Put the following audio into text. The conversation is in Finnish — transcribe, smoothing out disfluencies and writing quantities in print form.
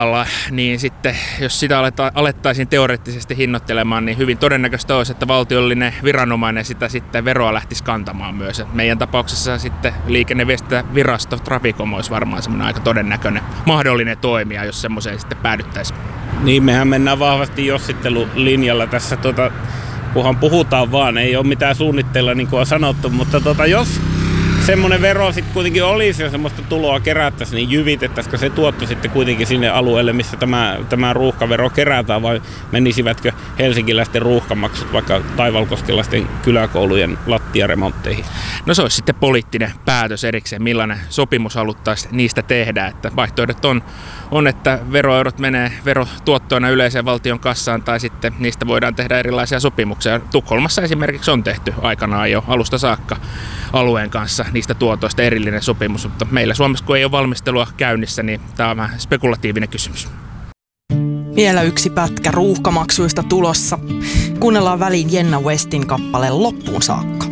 Niin sitten jos sitä alettaisiin teoreettisesti hinnoittelemaan, niin hyvin todennäköistä olisi, että valtiollinen viranomainen sitä sitten veroa lähtisi kantamaan myös. Meidän tapauksessa sitten Liikenne- ja viestintävirasto Traficom olisi varmaan semmoinen aika todennäköinen mahdollinen toimija, jos semmoiseen sitten päädyttäisiin. Niin, mehän mennään vahvasti jossittelulinjalla tässä, kunhan puhutaan vaan, ei ole mitään suunnitteilla niin kuin on sanottu, mutta jos semmoinen vero sitten kuitenkin olisi ja semmoista tuloa kerättäisiin, niin jyvitettäisikö se tuotto sitten kuitenkin sinne alueelle, missä tämä ruuhkavero kerätään, vai menisivätkö helsinkiläisten ruuhkamaksut vaikka taivalkoskelaisten kyläkoulujen lattiaremontteihin? No se olisi sitten poliittinen päätös erikseen, millainen sopimus haluttaisiin niistä tehdä. Että vaihtoehdot on, että veroeurot menee verotuottoina yleiseen valtion kassaan tai sitten niistä voidaan tehdä erilaisia sopimuksia. Tukholmassa esimerkiksi on tehty aikanaan jo alusta saakka alueen kanssa niistä tuotoista erillinen sopimus, mutta meillä Suomessa kun ei ole valmistelua käynnissä, niin tämä on vähän spekulatiivinen kysymys. Vielä yksi pätkä ruuhkamaksuista tulossa. Kuunnellaan väliin Jenna Westin kappale loppuun saakka.